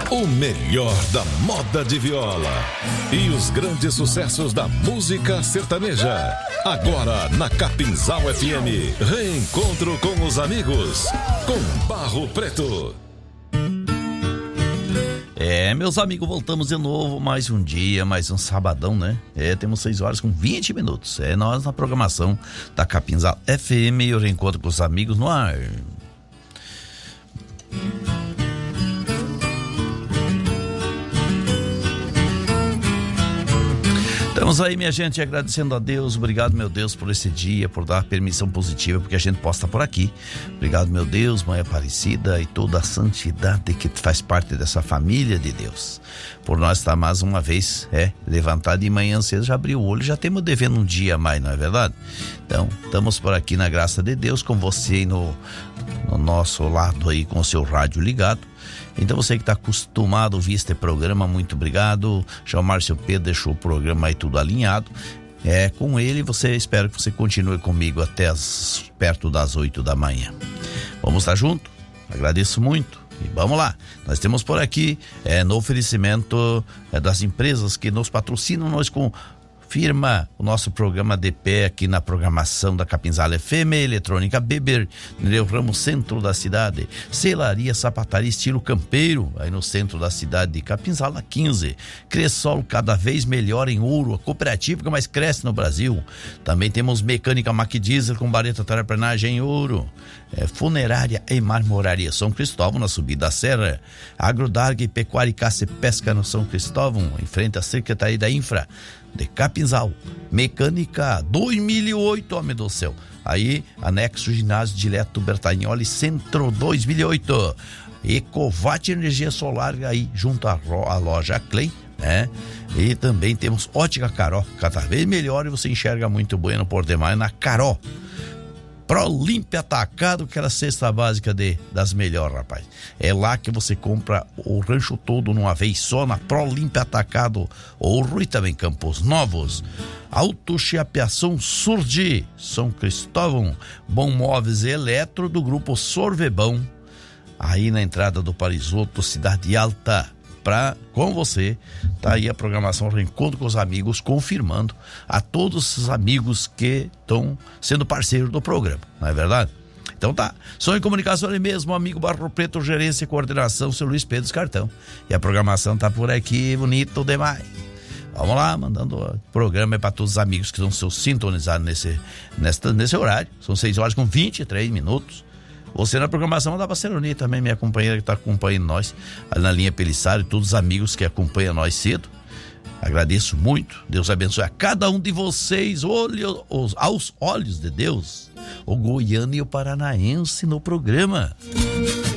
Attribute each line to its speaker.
Speaker 1: O melhor da moda de viola e os grandes sucessos da música sertaneja. Agora na Capinzal FM, reencontro com os amigos, com Barro Preto.
Speaker 2: Meus amigos, voltamos de novo, mais um dia, mais um sabadão, né? Temos 6 horas com 20 minutos. Nós na programação da Capinzal FM e o reencontro com os amigos no ar. Estamos aí, minha gente, agradecendo a Deus. Obrigado, meu Deus, por esse dia, por dar permissão positiva, porque a gente possa estar por aqui. Obrigado, meu Deus, Mãe Aparecida e toda a santidade que faz parte dessa família de Deus. Por nós estar mais uma vez, levantado de manhã cedo, já abriu o olho, já temos devendo um dia a mais, não é verdade? Então, estamos por aqui na graça de Deus, com você aí no nosso lado aí, com o seu rádio ligado. Então você que está acostumado a ouvir este programa, muito obrigado. Já o Márcio Pedro deixou o programa aí tudo alinhado. Com ele, espero que você continue comigo até perto das 8 da manhã. Vamos estar junto? Agradeço muito. E vamos lá, nós temos por aqui no oferecimento das empresas que nos patrocinam, nós firma o nosso programa de pé aqui na programação da Capinzal FM, Eletrônica Beber, no ramo centro da cidade, Celaria Sapataria estilo campeiro, aí no centro da cidade de Capinzal, na 15, Cressol cada vez melhor em ouro, a cooperativa que mais cresce no Brasil. Também temos Mecânica Mac Diesel com vareta terraplenagem em ouro, Funerária e Marmoraria São Cristóvão, na subida da serra, Agrodarg, Pecuária e Caça e Pesca no São Cristóvão, em frente à Secretaria da Infra de Capinzal, Mecânica 2008, homem do céu, aí anexo ginásio direto Bertagnoli, Centro 2008, Ecovat Energia Solar aí junto à loja Clay, né? E também temos Ótica Caró, cada vez melhor e você enxerga muito bueno por demais na Caró. Prolímpia Atacado, que era a cesta básica das melhores, rapaz. É lá que você compra o rancho todo numa vez só, na Prolímpia Atacado, Ouro e também Campos Novos. Autochiapiação Surdi, São Cristóvão, Bom Móveis e Eletro do grupo Sorvebão, aí na entrada do Parisoto, Cidade Alta. Com você, tá aí a programação Reencontro com os Amigos, confirmando a todos os amigos que estão sendo parceiros do programa, não é verdade? Então tá, som e comunicação ali mesmo, amigo Barro Preto, gerência e coordenação, seu Luiz Pedro Cartão. E a programação tá por aqui, bonito demais. Vamos lá, mandando o programa para todos os amigos que estão sintonizados nesse horário. São 6 horas com 23 minutos. Você na programação da Barcelona também, minha companheira que está acompanhando nós ali na linha Pelissari, todos os amigos que acompanham nós cedo. Agradeço muito, Deus abençoe a cada um de vocês, aos olhos de Deus, o goiano e o paranaense no programa.